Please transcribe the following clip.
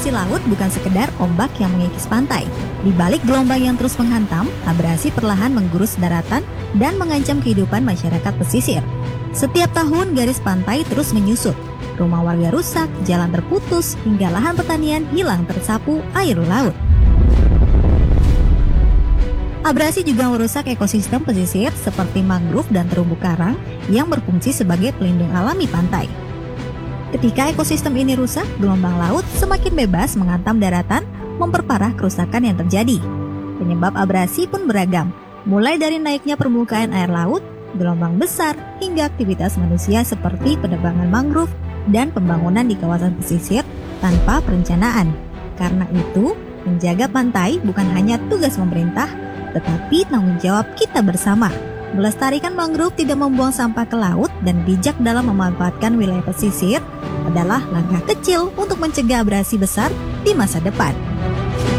abrasi laut bukan sekedar ombak yang mengikis pantai. Di balik gelombang yang terus menghantam, abrasi perlahan menggerus daratan dan mengancam kehidupan masyarakat pesisir. Setiap tahun garis pantai terus menyusut. Rumah warga rusak, jalan terputus, hingga lahan pertanian hilang tersapu air laut. Abrasi juga merusak ekosistem pesisir seperti mangrove dan terumbu karang yang berfungsi sebagai pelindung alami pantai. Ketika ekosistem ini rusak, gelombang laut semakin bebas menghantam daratan, memperparah kerusakan yang terjadi. Penyebab abrasi pun beragam, mulai dari naiknya permukaan air laut, gelombang besar, hingga aktivitas manusia seperti penebangan mangrove dan pembangunan di kawasan pesisir tanpa perencanaan. Karena itu, menjaga pantai bukan hanya tugas pemerintah, tetapi tanggung jawab kita bersama. Melestarikan mangrove, tidak membuang sampah ke laut, dan bijak dalam memanfaatkan wilayah pesisir adalah langkah kecil untuk mencegah abrasi besar di masa depan.